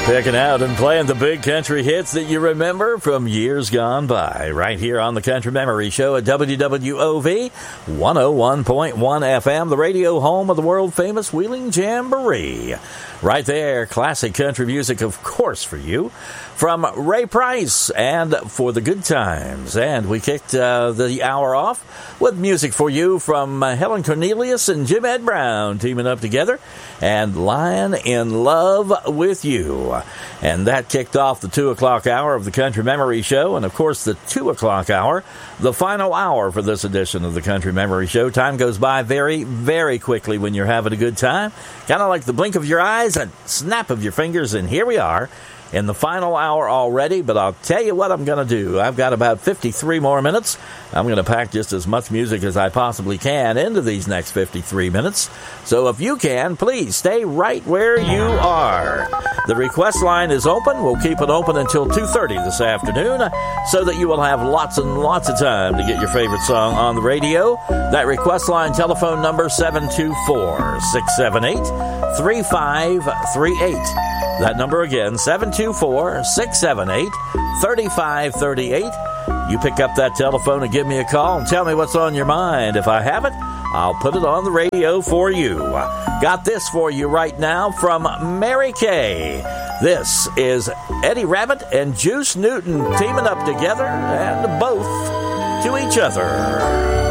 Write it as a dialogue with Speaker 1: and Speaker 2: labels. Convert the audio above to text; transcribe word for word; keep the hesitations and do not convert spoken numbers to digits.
Speaker 1: Picking out and playing the big country hits that you remember from years gone by, right here on the Country Memory Show at W W O V one oh one point one F M, the radio home of the world-famous Wheeling Jamboree. Right there, classic country music, of course, for you, from Ray Price and For the Good Times. And we kicked uh, the hour off with music for you from uh, Helen Cornelius and Jim Ed Brown teaming up together, and Lying in Love with You. And that kicked off the two o'clock hour of the Country Memory Show, and of course the two o'clock hour, the final hour for this edition of the Country Memory Show. Time goes by very, very quickly when you're having a good time, kind of like the blink of your eyes and snap of your fingers, and here we are in the final hour already. But I'll tell you what I'm going to do. I've got about fifty-three more minutes. I'm going to pack just as much music as I possibly can into these next fifty-three minutes. So if you can, please stay right where you are. The request line is open. We'll keep it open until two thirty this afternoon so that you will have lots and lots of time to get your favorite song on the radio. That request line telephone number seven two four, six seven eight, three five three eight. That number again, seven two four, six seven eight, three five three eight. You pick up that telephone and give me a call and tell me what's on your mind. If I have it, I'll put it on the radio for you. Got this for you right now from Mary Kay. This is Eddie Rabbitt and Juice Newton teaming up together, and both to each other.